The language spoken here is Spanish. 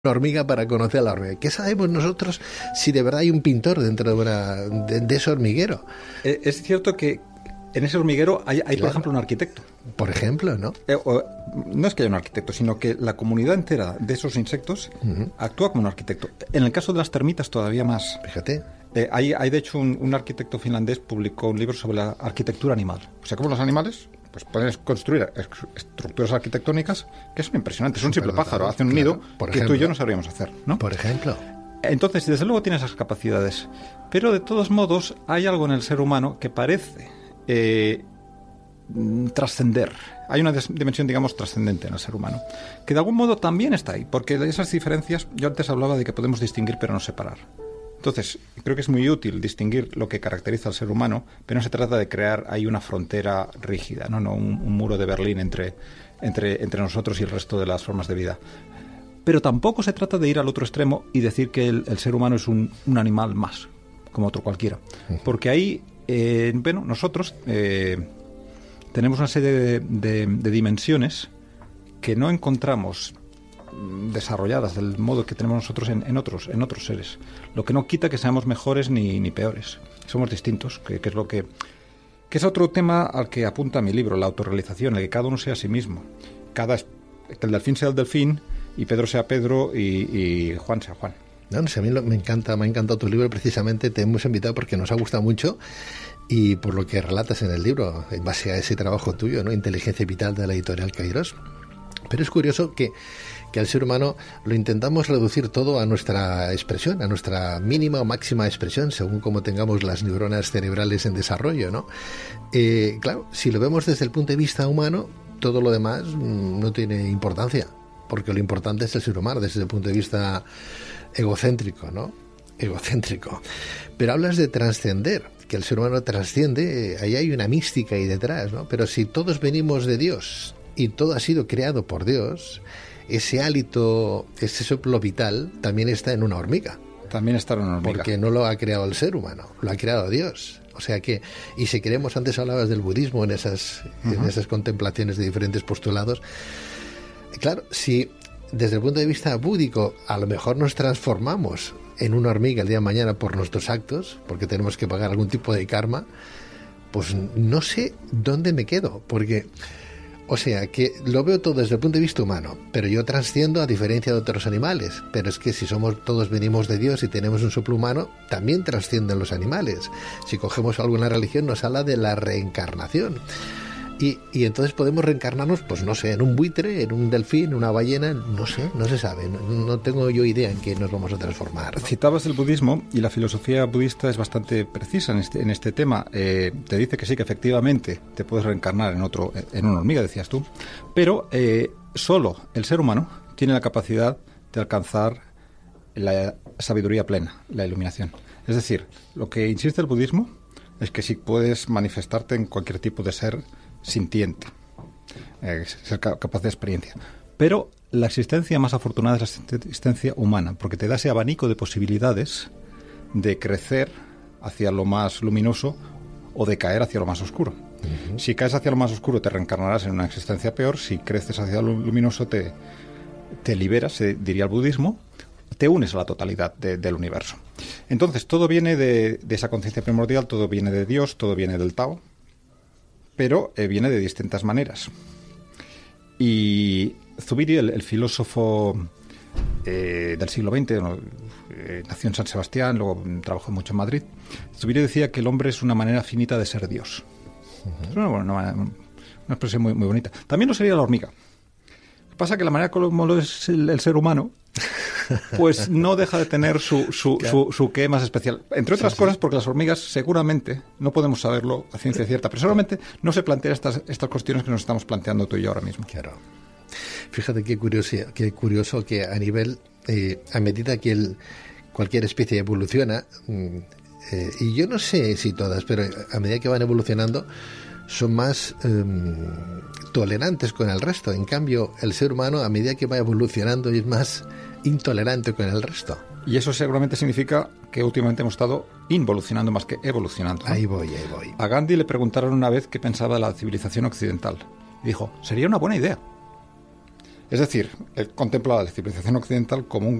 una hormiga para conocer a la hormiga. ¿Qué sabemos nosotros si de verdad hay un pintor dentro de ese hormiguero? Es cierto que en ese hormiguero hay Claro. por ejemplo, un arquitecto. Por ejemplo, ¿no? No es que haya un arquitecto, sino que la comunidad entera de esos insectos actúa como un arquitecto. En el caso de las termitas todavía más. Fíjate. Hay de hecho un arquitecto finlandés publicó un libro sobre la arquitectura animal. O sea, cómo los animales pues pueden construir estructuras arquitectónicas que son impresionantes. Un simple pájaro hace un nido que tú y yo no sabríamos hacer, ¿no? Por ejemplo. Entonces, desde luego tiene esas capacidades. Pero de todos modos hay algo en el ser humano que parece trascender. Hay una dimensión, digamos, trascendente en el ser humano, que de algún modo también está ahí, porque esas diferencias, yo antes hablaba de que podemos distinguir pero no separar. Entonces, creo que es muy útil distinguir lo que caracteriza al ser humano, pero no se trata de crear ahí una frontera rígida, no un muro de Berlín entre nosotros y el resto de las formas de vida. Pero tampoco se trata de ir al otro extremo y decir que el ser humano es un animal más, como otro cualquiera. Porque ahí, nosotros tenemos una serie de dimensiones que no encontramos desarrolladas del modo que tenemos nosotros en otros seres. Lo que no quita que seamos mejores ni peores. Somos distintos, que es lo que es otro tema al que apunta mi libro, la autorrealización, el que cada uno sea a sí mismo. Que el delfín sea el delfín y Pedro sea Pedro y Juan sea Juan. No sé, a mí me ha encantado tu libro. Precisamente te hemos invitado porque nos ha gustado mucho y por lo que relatas en el libro, en base a ese trabajo tuyo, ¿no? Inteligencia Vital, de la editorial Kairos. Pero es curioso que al ser humano lo intentamos reducir todo a nuestra expresión, a nuestra mínima o máxima expresión, según como tengamos las neuronas cerebrales en desarrollo, ¿no? Claro, si lo vemos desde el punto de vista humano, todo lo demás no tiene importancia, porque lo importante es el ser humano desde el punto de vista egocéntrico, ¿no? Egocéntrico. Pero hablas de trascender, que el ser humano trasciende, ahí hay una mística ahí detrás, ¿no? Pero si todos venimos de Dios y todo ha sido creado por Dios, ese hálito, ese soplo vital también está en una hormiga. También está en una hormiga. Porque no lo ha creado el ser humano, lo ha creado Dios. O sea que, y si queremos, antes hablabas del budismo en esas contemplaciones de diferentes postulados. Claro, si desde el punto de vista búdico a lo mejor nos transformamos en una hormiga el día de mañana por nuestros actos, porque tenemos que pagar algún tipo de karma, pues no sé dónde me quedo, porque... O sea, que lo veo todo desde el punto de vista humano, pero yo trasciendo a diferencia de otros animales. Pero es que si todos venimos de Dios y tenemos un soplo humano, también trascienden los animales. Si cogemos algo en la religión, nos habla de la reencarnación. Y entonces podemos reencarnarnos, pues no sé, en un buitre, en un delfín, en una ballena, no sé, no se sabe. No tengo yo idea en qué nos vamos a transformar, ¿no? Citabas el budismo y la filosofía budista es bastante precisa en este tema. Te dice que sí, que efectivamente te puedes reencarnar en una hormiga, decías tú, pero solo el ser humano tiene la capacidad de alcanzar la sabiduría plena, la iluminación. Es decir, lo que insiste el budismo es que sí puedes manifestarte en cualquier tipo de ser sintiente, ser capaz de experiencia. Pero la existencia más afortunada es la existencia humana, porque te da ese abanico de posibilidades de crecer hacia lo más luminoso o de caer hacia lo más oscuro. Si caes hacia lo más oscuro te reencarnarás en una existencia peor. Si creces hacia lo luminoso te liberas, diría el budismo, te unes a la totalidad del universo. Entonces todo viene de esa conciencia primordial, todo viene de Dios, todo viene del Tao, pero viene de distintas maneras. Y Zubiri, el filósofo del siglo XX, nació en San Sebastián, luego trabajó mucho en Madrid. Zubiri decía que el hombre es una manera finita de ser Dios. Es una expresión muy, muy bonita. También lo sería la hormiga. Lo que pasa es que la manera como lo es el ser humano, pues no deja de tener su qué más especial. Entre otras cosas, porque las hormigas seguramente, no podemos saberlo a ciencia cierta, pero seguramente no se plantean estas cuestiones que nos estamos planteando tú y yo ahora mismo. Claro. Fíjate qué curioso que a nivel, a medida que cualquier especie evoluciona, y yo no sé si todas, pero a medida que van evolucionando, son más tolerantes con el resto. En cambio, el ser humano, a medida que va evolucionando, es más intolerante con el resto. Y eso seguramente significa que últimamente hemos estado involucionando más que evolucionando, ¿no? Ahí voy. A Gandhi le preguntaron una vez qué pensaba de la civilización occidental. Y dijo, sería una buena idea. Es decir, él contempla la civilización occidental como un